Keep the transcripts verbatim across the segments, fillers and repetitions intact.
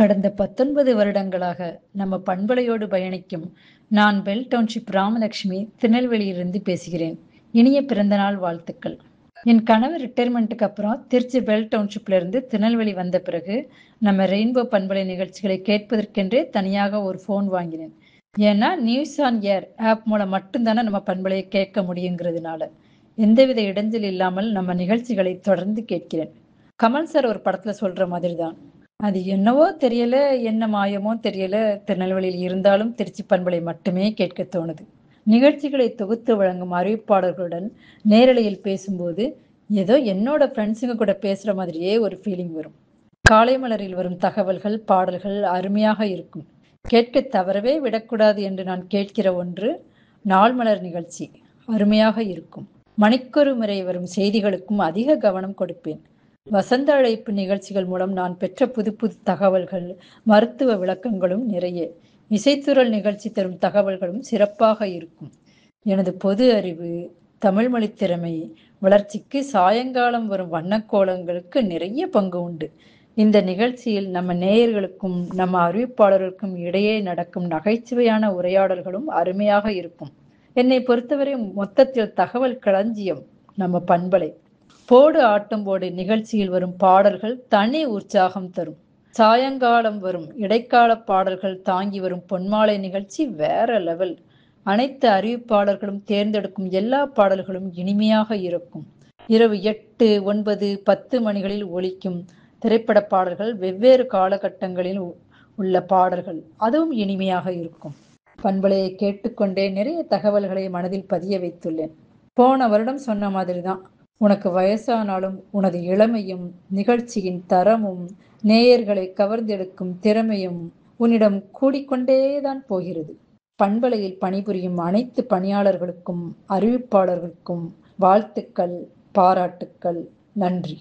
கடந்த பத்தொன்பது வருடங்களாக நம்ம பண்பலையோடு பயணிக்கும் நான் பெல் டவுன்ஷிப் ராமலட்சுமி திருநெல்வேலியிலிருந்து பேசுகிறேன். இனிய பிறந்தநாள் வாழ்த்துக்கள். என் கணவர் ரிட்டையர்மெண்ட்டுக்கு அப்புறம் திருச்சி பெல் டவுன்ஷிப்ல இருந்து திருநெல்வேலி வந்த பிறகு நம்ம ரெயின்போ பண்பலை நிகழ்ச்சிகளை கேட்பதற்கென்றே தனியாக ஒரு ஃபோன் வாங்கினேன். ஏன்னா நியூஸ் ஆன் ஏர் ஆப் மூலம் மட்டும்தானே நம்ம பண்பலையை கேட்க முடியுங்கிறதுனால எந்தவித இடைஞ்சல் இல்லாமல் நம்ம நிகழ்ச்சிகளை தொடர்ந்து கேட்கிறேன். கமல் சார் ஒரு படத்துல சொல்ற மாதிரி தான், அது என்னவோ தெரியல, என்ன மாயமோ தெரியல, திருநெல்வேலியில் இருந்தாலும் திருச்சி பண்பலை மட்டுமே கேட்க தோணுது. நிகழ்ச்சிகளை தொகுத்து வழங்கும் அறிவிப்பாளர்களுடன் நேரலையில் பேசும்போது ஏதோ என்னோட ஃப்ரெண்ட்ஸுங்க கூட பேசுற மாதிரியே ஒரு ஃபீலிங் வரும். காலை மலரில் வரும் தகவல்கள், பாடல்கள் அருமையாக இருக்கும். கேட்க தவறவே விடக்கூடாது என்று நான் கேட்கிற ஒன்று நாள் மலர் நிகழ்ச்சி. அருமையாக இருக்கும். மணிக்கொரு முறை வரும் செய்திகளுக்கும் அதிக கவனம் கொடுப்பேன். வசந்த அழைப்பு நிகழ்ச்சிகள் மூலம் நான் பெற்ற புது புது தகவல்கள், மருத்துவ விளக்கங்களும் நிறைய. இசைத்துறல் நிகழ்ச்சி தரும் தகவல்களும் சிறப்பாக இருக்கும். எனது பொது அறிவு, தமிழ் மொழி திறமை வளர்ச்சிக்கு சாயங்காலம் வரும் வண்ணக்கோலங்களுக்கு நிறைய பங்கு உண்டு. இந்த நிகழ்ச்சியில் நம்ம நேயர்களுக்கும் நம்ம அறிவிப்பாளர்களுக்கும் இடையே நடக்கும் நகைச்சுவையான உரையாடல்களும் அருமையாக இருக்கும். என்னை பொறுத்தவரை மொத்தத்தில் தகவல் களஞ்சியம் நம்ம பண்பலை. போடு ஆட்டம் போடு நிகழ்ச்சியில் வரும் பாடல்கள் தனி உற்சாகம் தரும். சாயங்காலம் வரும் இடைக்கால பாடல்கள் தாங்கி வரும் பொன்மாலை நிகழ்ச்சி வேற லெவல். அனைத்து அறிவிப்பாளர்களும் தேர்ந்தெடுக்கும் எல்லா பாடல்களும் இனிமையாக இருக்கும். இரவு எட்டு ஒன்பது பத்து மணிகளில் ஒலிக்கும் திரைப்பட பாடல்கள், வெவ்வேறு காலகட்டங்களில் உள்ள பாடல்கள், அதுவும் இனிமையாக இருக்கும். பண்பலையை கேட்டுக்கொண்டே நிறைய தகவல்களை மனதில் பதிய வைத்துள்ளேன். போன வருடம் சொன்ன மாதிரி தான், உனக்கு வயசானாலும் உனது இளமையும் நிகழ்ச்சியின் தரமும் நேயர்களை கவர்ந்தெடுக்கும் திறமையும் உன்னிடம் கூடிக்கொண்டேதான் போகிறது. பண்பலையில் பணிபுரியும் அனைத்து பணியாளர்களுக்கும் அறிவிப்பாளர்களுக்கும் வாழ்த்துக்கள், பாராட்டுக்கள். நன்றி.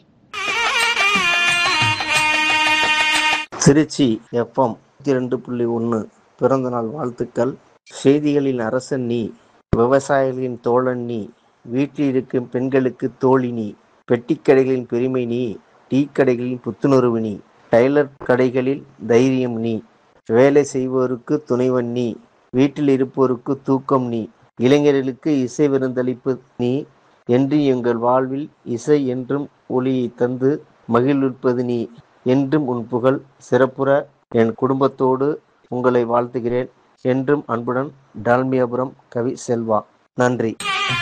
திருச்சி எஃப்எம் இரண்டு புள்ளி ஒன்று பிறந்தநாள் வாழ்த்துக்கள். செய்திகளின் அரசன் நீ, விவசாயிகளின் தோழன் நீ, வீட்டில் இருக்கும் பெண்களுக்கு தோழி நீ, பெட்டிக்கடைகளின் பெருமை நீ, டீ கடைகளின் புத்துணர்வு நீ, டைலர் கடைகளில் தைரியம் நீ, வேலை செய்வோருக்கு துணைவன் நீ, வீட்டில் இருப்போருக்கு தூக்கம் நீ, இளைஞர்களுக்கு இசை விருந்தளிப்பு நீ, என்று எங்கள் வாழ்வில் இசை என்றும் ஒளியை தந்து மகிழ்விப்பது நீ, என்றும் உன் புகழ் சிறப்புற என் குடும்பத்தோடு உங்களை வாழ்த்துகிறேன். என்றும் அன்புடன் டால்மியாபுரம் கவி செல்வா. நன்றி.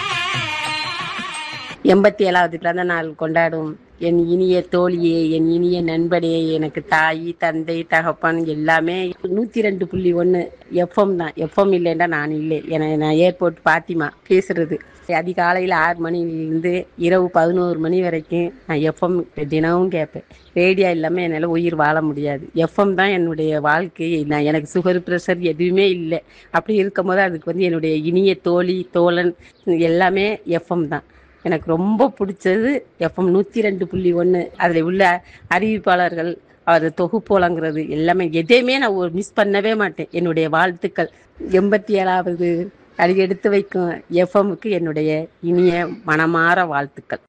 எண்பத்தி ஏழாவது பிறந்த நாள் கொண்டாடும் என் இனிய தோழியே, என் இனிய நண்பனே, எனக்கு தாய் தந்தை தகப்பன் எல்லாமே நூற்றி ரெண்டு புள்ளி ஒன்று எஃப்எம் தான். எஃப்எம் இல்லைன்னா நான் இல்லை. என நான் ஏர்போர்ட் பாத்திமா பேசுறது. அதிகாலையில் ஆறு மணிலிருந்து இரவு பதினோரு மணி வரைக்கும் நான் எஃப்எம் தினமும் கேட்பேன். ரேடியோ இல்லாமல் என்னால் உயிர் வாழ முடியாது. எஃப்எம் தான் என்னுடைய வாழ்க்கை. நான் எனக்கு சுகர் ப்ரெஷர் எதுவுமே இல்லை. அப்படி இருக்கும் போது அதுக்கு வந்து என்னுடைய இனிய தோழி தோழன் எல்லாமே எஃப்எம் தான். எனக்கு ரொம்ப பிடிச்சது எஃப்எம் நூற்றி ரெண்டு புள்ளி ஒன்று. அதில் உள்ள அறிவிப்பாளர்கள், அவர் தொகுப்பு வழங்குறது எல்லாமே எதையுமே நான் ஒரு மிஸ் பண்ணவே மாட்டேன். என்னுடைய வாழ்த்துக்கள். எண்பத்தி ஏழாவது அடி எடுத்து வைக்கும் எஃப்எம்முக்கு என்னுடைய இனிய மனமாற வாழ்த்துக்கள்.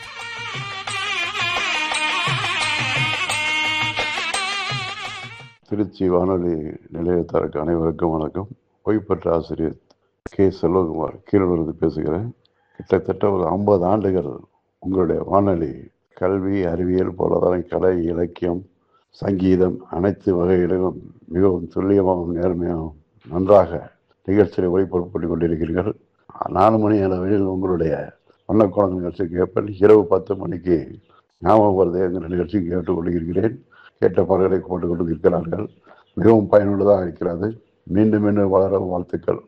திருச்சி வானொலி நிலையத்தாருக்கு அனைவருக்கும் வணக்கம். ஓய்வுபெற்ற ஆசிரியர் கே செல்வகுமார் கீழூரிலிருந்து பேசுகிறேன். கிட்டத்தட்ட ஒரு ஐம்பது ஆண்டுகள் உங்களுடைய வானொலி கல்வி, அறிவியல், பொருளாதாரம், கலை, இலக்கியம், சங்கீதம் அனைத்து வகைகளிலும் மிகவும் துல்லியமாகவும் நேர்மையாகவும் நன்றாக நிகழ்ச்சியை ஒளிபரப்பு பண்ணி கொண்டிருக்கிறீர்கள். நாலு மணி அளவில் உங்களுடைய வண்ணக்கோளம் நிகழ்ச்சி கேட்பேன். இரவு பத்து மணிக்கு ஞாபகம் வருது என்கிற நிகழ்ச்சி கேட்டுக்கொண்டிருக்கிறேன். கேட்ட பாடல்களை போட்டுக் கொண்டு இருக்கிறார்கள். மிகவும் பயனுள்ளதாக இருக்கிறது. மீண்டும் மீண்டும் வளர வாழ்த்துக்கள்.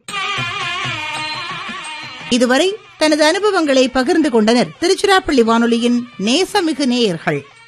இதுவரை தனது அனுபவங்களை பகிர்ந்து கொண்டனர் திருச்சிராப்பள்ளி வானொலியின் நேசமிகு நேயர்கள்.